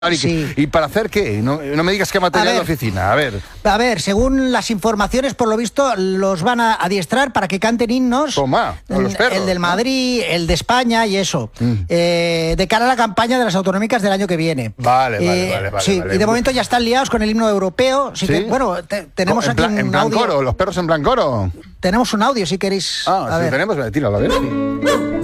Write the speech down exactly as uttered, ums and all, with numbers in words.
¿Y, Sí. ¿Y para hacer qué? No, no me digas qué material de oficina, a ver. A ver, según las informaciones, por lo visto, los van a adiestrar para que canten himnos. Toma, con los perros, el del ¿no? Madrid, el de España y eso. Mm. Eh, de cara a la campaña de las autonómicas del año que viene. Vale, vale, eh, vale, vale. Sí, vale. y de momento ya están liados con el himno europeo. Sí, ¿Sí? que, bueno, te, tenemos en aquí plan, un en plan audio. coro, los perros en plan coro. Tenemos un audio, si queréis. Ah, a sí, ver. tenemos, tíralo, a ver.